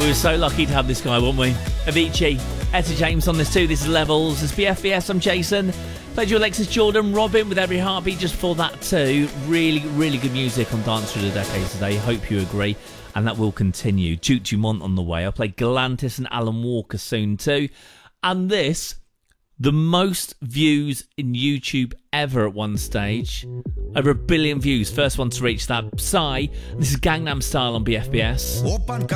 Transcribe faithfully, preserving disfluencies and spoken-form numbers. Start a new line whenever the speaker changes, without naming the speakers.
We were so lucky to have this guy, weren't we? Avicii, Etta James on this too. This is Levels. It's B F B S. I'm Jason. Played you Alexis Jordan, Robin with Every Heartbeat just for that too. Really, really good music on Dance Through the Decades today. Hope you agree. And that will continue. Duke Dumont on the way. I'll play Galantis and Alan Walker soon too. And this, the most views in YouTube ever at one stage. Over a billion views. First one to reach that. Psy. This is Gangnam Style on B F B S.